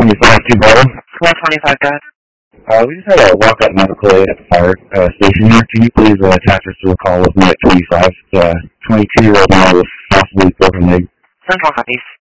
1025 T-Bottom. 125, guys. We just had a walk-up medical aid at the fire station here. Can you please attach us to a call with me at 25? 22-year-old male with possibly broken leg. Central Southeast.